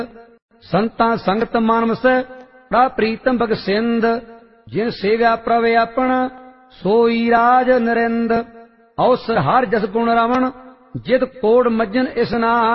ਸੰਤਾਂ ਸੰਗਤ ਮਾਨਵਸੈ ਬੜਾ ਪ੍ਰੀਤਮ ਬਗਸਿੰਦ। ਜਿਨ ਸੇਵਿਆ ਪ੍ਰਭ ਆਪਣ ਸੋਈ ਰਾਜ ਨਰਿੰਦ। ਅਵਸਰ ਹਰ ਜਸ ਗੁਣ ਰਵਣ ਜਿਤ ਕੋੜ ਮੱਜਨ ਇਸਨਾਨ।